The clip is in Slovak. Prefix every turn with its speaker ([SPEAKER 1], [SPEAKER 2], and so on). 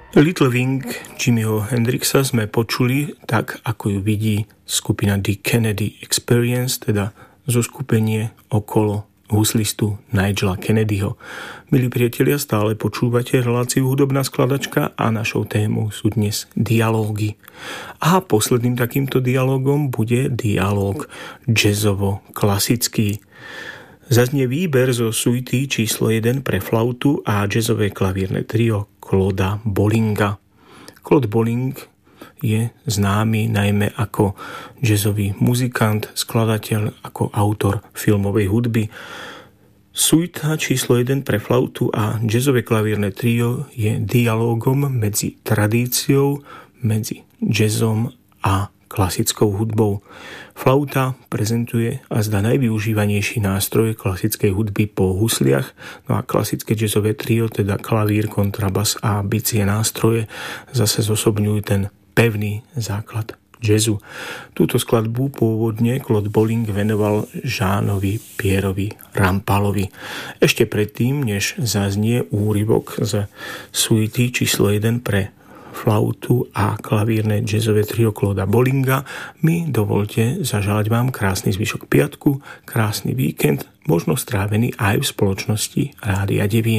[SPEAKER 1] Little Wing Jimmyho Hendrixa sme počuli tak, ako ju vidí skupina The Kennedy Experience, teda zoskupenie okolo huslistu Nigela Kennedyho. Milí priatelia, stále počúvate reláciu Hudobná skladačka a našou témou sú dnes dialógy. A posledným takýmto dialógom bude dialóg jazzovo-klasický. Zaznie výber zo suity číslo 1 pre flautu a jazzové klavírne trio Clauda Bollinga. Claude Bolling je známy najmä ako jazzový muzikant, skladateľ, ako autor filmovej hudby. Suita číslo 1 pre flautu a jazzové klavírne trio je dialógom medzi tradíciou, medzi jazzom a klasickou hudbou. Flauta prezentuje azda najvyužívanejší nástroj klasickej hudby po husliach, no a klasické jazzové trio, teda klavír, kontrabas a bicie nástroje, zase zosobňujú ten pevný základ jazzu. Túto skladbu pôvodne Claude Bolling venoval Jeanovi Pierrovi Rampalovi. Ešte predtým, než zaznie úryvok z suity číslo 1 pre flautu a klavírne jazzové trio Clauda Bollinga, mi dovolte zaželať vám krásny zvyšok piatku, krásny víkend, možno strávený aj v spoločnosti Rádia Devín.